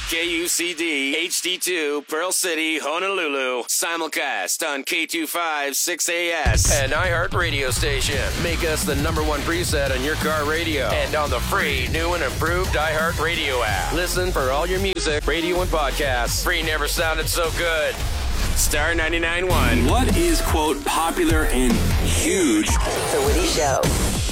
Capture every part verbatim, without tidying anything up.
K U C D, H D two, Pearl City, Honolulu. Simulcast on K two five six A S. An iHeart radio station. Make us the number one preset on your car radio. And on the free, new and improved iHeart radio app. Listen for all your music, radio, and podcasts. Free never sounded so good. Star ninety-nine point one. What is, quote, popular and huge? The Woody Show.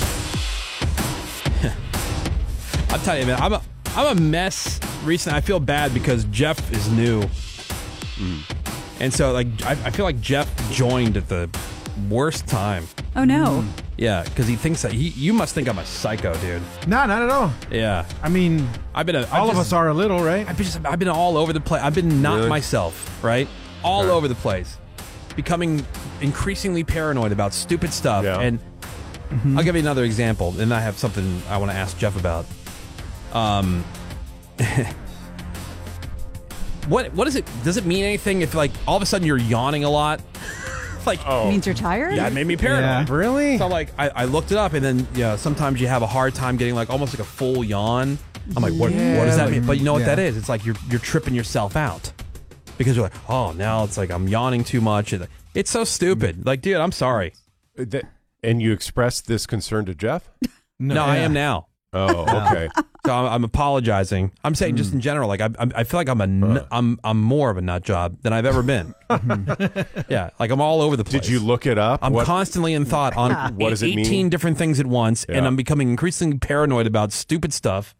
I'll tell you, man, I'm a, I'm a mess recently. I feel bad because Jeff is new. Mm. And so, like, I, I feel like Jeff joined at the worst time. Oh, no. Mm. Yeah, because he thinks that he. You must think I'm a psycho, dude. No, not at all. Yeah. I mean, I've been a, all I've of just, us are a little, right? I've been, just, I've been all over the place. I've been not Really? myself, right? All Sure. over the place. Becoming increasingly paranoid about stupid stuff. Yeah. And mm-hmm. I'll give you another example. And I have something I want to ask Jeff about. Um, what what is it? Does it mean anything if, like, all of a sudden you're yawning a lot? Like, oh. It means you're tired? Yeah, it made me paranoid. Yeah. Really? So, like, I, I looked it up, and then, yeah, sometimes you have a hard time getting, like, almost like a full yawn. I'm like, what, Yeah, what does that like, mean? But you know what yeah. that is? It's like you're you're tripping yourself out. Because you're like, oh, now it's like I'm yawning too much. And it's so stupid. Like, dude, I'm sorry. That, and you expressed this concern to Jeff? No, no I am now. Oh, okay. So I'm, I'm apologizing. I'm saying just in general, like I, I feel like I'm a, n- I'm, I'm more of a nut job than I've ever been. Yeah, like I'm all over the place. Did you look it up? I'm What- constantly in thought on What does it mean? eighteen different things at once, Yeah. and I'm becoming increasingly paranoid about stupid stuff.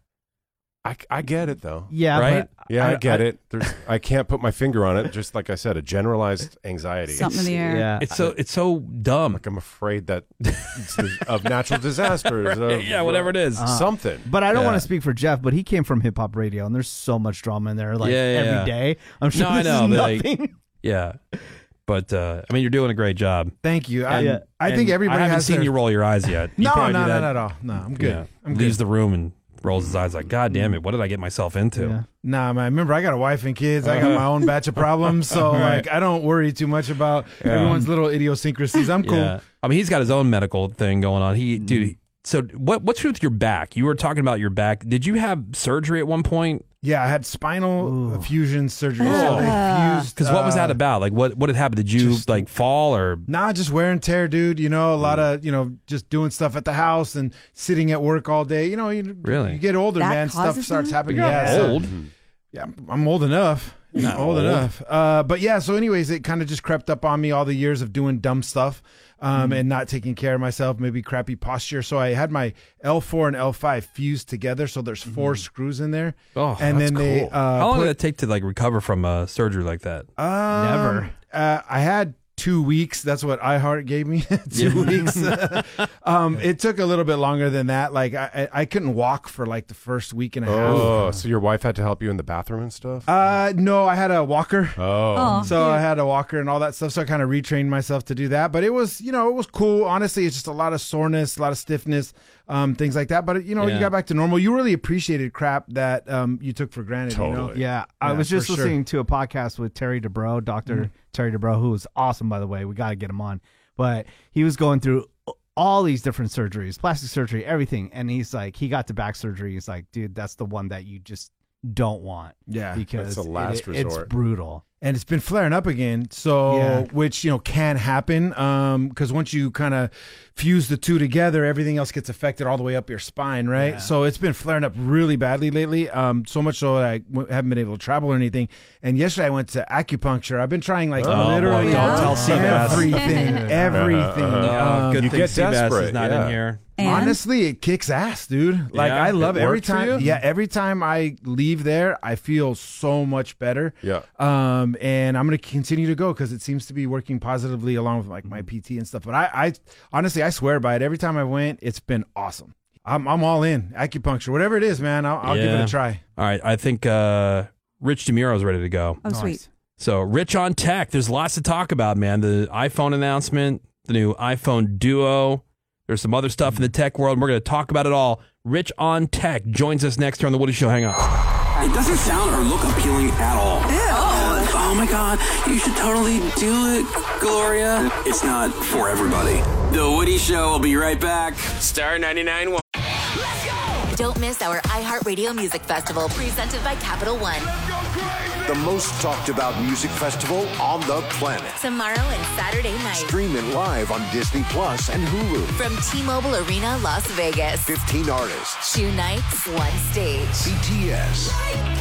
I, I get it, though. Yeah, Right? but Yeah, I, I- get I- it. There's, I can't put my finger on it. Just like I said, a generalized anxiety. Something in the air. Yeah. It's so it's so dumb. Like I'm afraid that it's of natural disasters. Of, Yeah, whatever it is. Something. But I don't Yeah. want to speak for Jeff, but he came from hip hop radio, and there's so much drama in there, like Yeah, yeah, every yeah. day. I'm sure No, I this know, is but, like, nothing. Yeah, but uh, I mean, you're doing a great job. Thank you. I, And- I think and everybody I haven't has seen their- you roll your eyes yet. You No, probably no, do no, that. not at all. No, I'm good. Yeah. I'm Leaves good. the room and rolls his eyes like, God damn it, what did I get myself into? Yeah. Nah, man. Remember, I got a wife and kids. I got my own batch of problems, so Right. like, I don't worry too much about Yeah. everyone's little idiosyncrasies. I'm cool. Yeah. I mean, he's got his own medical thing going on. He, dude. So, what what's with your back? You were talking about your back. Did you have surgery at one point? Yeah, I had spinal Ooh. fusion surgery. So Oh. they fused. Because what was that uh, about? Like, what what had happened? Did you just- like fall or? Nah, just wear and tear, dude. You know, a lot of, you know, just doing stuff at the house and sitting at work all day. You know, you, Really? you get older, That man. Stuff causes starts that? happening. You're Yeah, not so- old. yeah, I'm old enough. Not old, old. enough. Uh, but yeah, so anyways, it kind of just crept up on me all the years of doing dumb stuff um, and not taking care of myself, maybe crappy posture. So I had my L four and L five fused together. So there's four screws in there. Oh, and that's then they cool. uh, How long put- did it take to like recover from a surgery like that? Um, Never. Uh, I had two weeks. That's what iHeart gave me. two Yeah. weeks. um, it took a little bit longer than that. Like I, I I couldn't walk for like the first week and a half. Oh, so your wife had to help you in the bathroom and stuff? Uh, no, I had a walker. Oh. Oh, So cute. I had a walker and all that stuff. So I kind of retrained myself to do that. But it was, you know, it was cool. Honestly, it's just a lot of soreness, a lot of stiffness, um, things like that. But, you know, Yeah. you got back to normal. You really appreciated crap that um, you took for granted. You know? Totally. Yeah, I Yeah, was just for sure. listening to a podcast with Terry Dubrow, Doctor Mhm. Terry Dubrow, who is awesome, by the way. We got to get him on. But he was going through all these different surgeries, plastic surgery, everything. And he's like, he got to back surgery. He's like, dude, that's the one that you just don't want. Yeah. Because That's the last it- it's resort. brutal. And it's been flaring up again. So, Yeah. which, you know, can happen. Um, because once you kind of fuse the two together, everything else gets affected all the way up your spine, right? Yeah. So it's been flaring up really badly lately. Um, so much so that I w- haven't been able to travel or anything. And yesterday I went to acupuncture. I've been trying like Oh, literally boy, don't tell Seabass. everything, everything. Oh, Um, good you thing get Seabass desperate, is not yeah. in here. And? Honestly, it kicks ass, dude. Like Yeah? I love It every worked for time. you? Yeah, every time I leave there, I feel so much better. Yeah. Um, and I'm gonna continue to go because it seems to be working positively along with like my P T and stuff. But I, I honestly, I swear by it. Every time I went, it's been awesome. I'm, I'm all in acupuncture, whatever it is, man. I'll, I'll give it Yeah. a try. All right, I think uh, Rich DeMuro's ready to go. Oh, sweet. So, Rich on tech. There's lots to talk about, man. The iPhone announcement, the new iPhone Duo. There's some other stuff in the tech world. And we're going to talk about it all. Rich on tech joins us next here on The Woody Show. Hang on. It doesn't sound or look appealing at all. Oh, oh my God, you should totally do it, Gloria. It's not for everybody. The Woody Show will be right back. Star ninety-nine point one. Don't miss our iHeartRadio Music Festival presented by Capital One. The most talked about music festival on the planet. Tomorrow and Saturday night. Stream it live on Disney Plus and Hulu. From T-Mobile Arena, Las Vegas. fifteen artists. Two nights, one stage. B T S.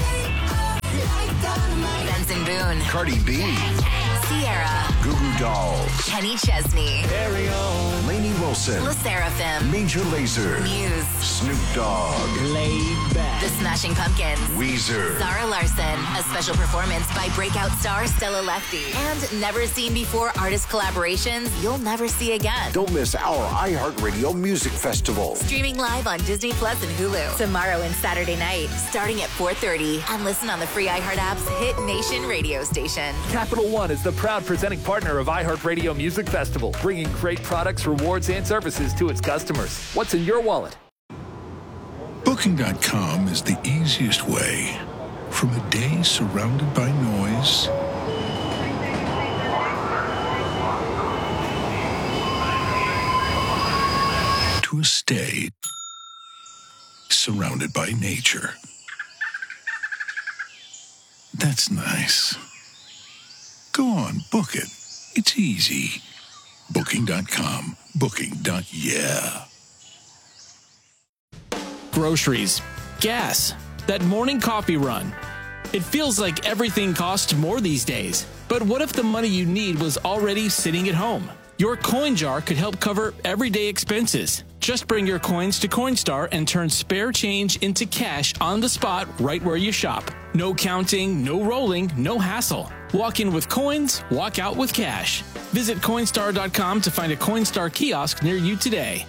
Benson Boone. Cardi B. Sierra. Goo Goo Dolls. Kenny Chesney. Carry on. Lainey Wilson. La Seraphim. Major Lazer. Muse. Snoop Dogg. Laid Back. The Smashing Pumpkins. Weezer. Zara Larson. A special performance by breakout star Stella Lefty. And never seen before artist collaborations you'll never see again. Don't miss our iHeartRadio Music Festival. Streaming live on Disney Plus and Hulu. Tomorrow and Saturday night, starting at four thirty. And listen on the free iHeart app's Hit Nation radio station. Capital One is the proud presenting partner of iHeartRadio Music Festival, bringing great products, rewards, and services to its customers. What's in your wallet? Booking dot com is the easiest way from a day surrounded by noise to a stay surrounded by nature. That's nice. Go on, book it. It's easy. Booking dot com. Booking. Yeah. Groceries, gas, that morning coffee run. It feels like everything costs more these days. But what if the money you need was already sitting at home? Your coin jar could help cover everyday expenses. Just bring your coins to Coinstar and turn spare change into cash on the spot right where you shop. No counting, no rolling, no hassle. Walk in with coins, walk out with cash. Visit Coinstar dot com to find a Coinstar kiosk near you today.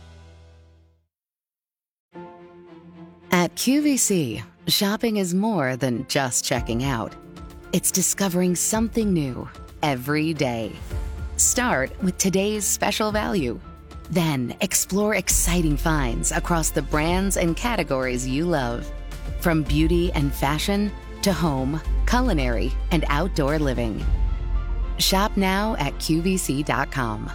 At Q V C, shopping is more than just checking out. It's discovering something new every day. Start with today's special value. Then explore exciting finds across the brands and categories you love. From beauty and fashion to home, culinary, and outdoor living. Shop now at Q V C dot com.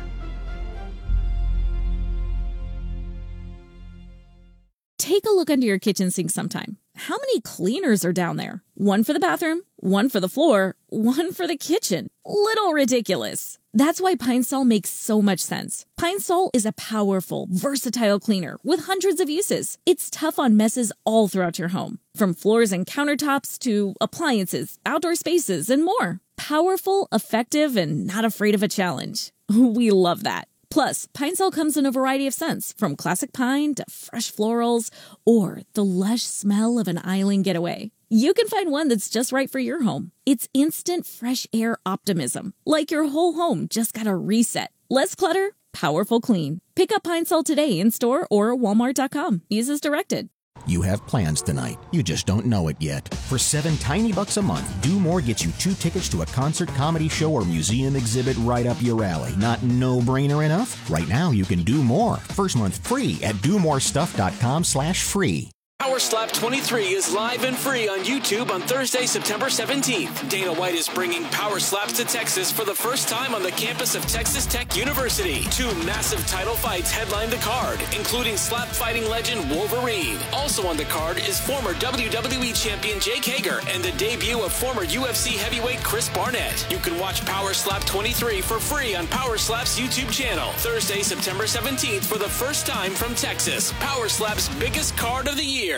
Take a look under your kitchen sink sometime. How many cleaners are down there? One for the bathroom, one for the floor, one for the kitchen. Little ridiculous. That's why Pine Sol makes so much sense. Pine Sol is a powerful, versatile cleaner with hundreds of uses. It's tough on messes all throughout your home, from floors and countertops to appliances, outdoor spaces, and more. Powerful, effective, and not afraid of a challenge. We love that. Plus, Pine Sol comes in a variety of scents, from classic pine to fresh florals or the lush smell of an island getaway. You can find one that's just right for your home. It's instant fresh air optimism, like your whole home just got a reset. Less clutter, powerful clean. Pick up Pine Sol today in store or walmart dot com. Use as directed. You have plans tonight. You just don't know it yet. For seven tiny bucks a month, Do More gets you two tickets to a concert, comedy show, or museum exhibit right up your alley. Not no-brainer enough? Right now, you can do more. First month free at do more stuff dot com slash free. Power Slap twenty-three is live and free on YouTube on Thursday, September seventeenth. Dana White is bringing Power Slaps to Texas for the first time on the campus of Texas Tech University. Two massive title fights headline the card, including slap fighting legend Wolverine. Also on the card is former W W E champion Jake Hager and the debut of former U F C heavyweight Chris Barnett. You can watch Power Slap twenty-three for free on Power Slap's YouTube channel. Thursday, September seventeenth for the first time from Texas. Power Slap's biggest card of the year.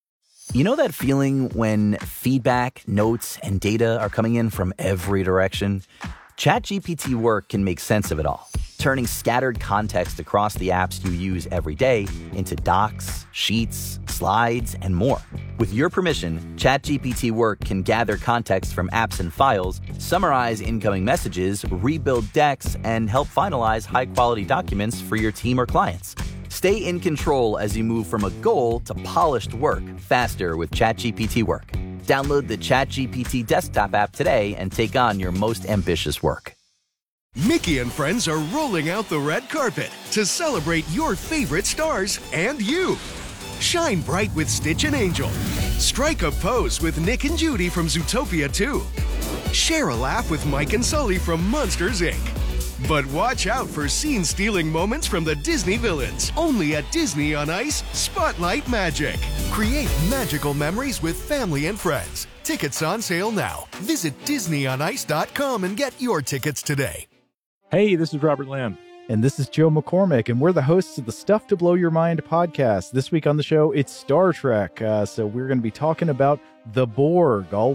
You know that feeling when feedback, notes, and data are coming in from every direction? ChatGPT Work can make sense of it all, turning scattered context across the apps you use every day into docs, sheets, slides, and more. With your permission, ChatGPT Work can gather context from apps and files, summarize incoming messages, rebuild decks, and help finalize high-quality documents for your team or clients. Stay in control as you move from a goal to polished work faster with ChatGPT Work. Download the ChatGPT desktop app today and take on your most ambitious work. Mickey and friends are rolling out the red carpet to celebrate your favorite stars and you. Shine bright with Stitch and Angel. Strike a pose with Nick and Judy from Zootopia two. Share a laugh with Mike and Sully from Monsters, Incorporated. But watch out for scene-stealing moments from the Disney villains. Only at Disney on Ice, Spotlight Magic. Create magical memories with family and friends. Tickets on sale now. Visit disney on ice dot com and get your tickets today. Hey, this is Robert Lamb. And this is Joe McCormick, and we're the hosts of the Stuff to Blow Your Mind podcast. This week on the show, it's Star Trek. Uh, so we're going to be talking about the Borg, all